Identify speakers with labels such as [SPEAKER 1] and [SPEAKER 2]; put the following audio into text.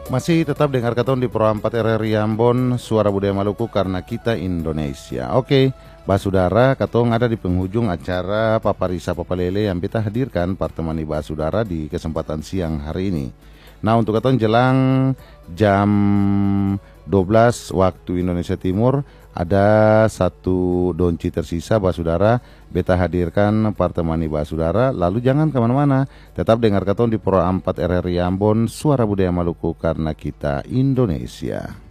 [SPEAKER 1] Masih tetap dengar katon di Pro 4 RRI Ambon, Suara Budaya Maluku karena kita Indonesia. Oke, Basudara, katong ada di penghujung acara Paparisa Papalele yang kita hadirkan pertemani Basudara di kesempatan siang hari ini. Nah, untuk katong jelang jam 12 waktu Indonesia Timur, ada satu donci tersisa Basudara, beta hadirkan pertemani Basudara. Lalu jangan kemana-mana, tetap dengar katong di Pro 4 RRI Ambon, Suara Budaya Maluku karena kita Indonesia.